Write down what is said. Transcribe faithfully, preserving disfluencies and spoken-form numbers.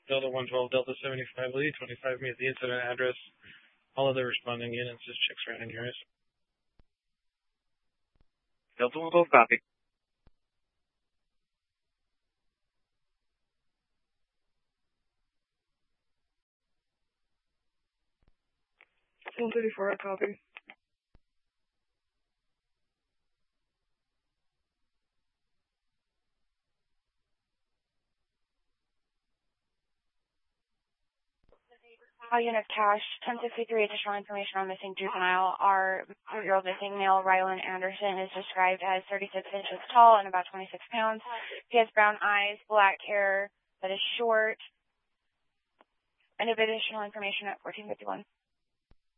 Delta one twelve, Delta seventy-five, Lee, twenty-five, meet the incident address. All other responding units, just check surrounding areas. Delta one twelve, copy. one thirty-four, I copy. All units cash, ten sixty-three, additional information on missing juvenile. Our three-year-old missing male, Rylan Anderson, is described as thirty-six inches tall and about twenty-six pounds. He has brown eyes, black hair that is short. And additional information at fourteen fifty-one.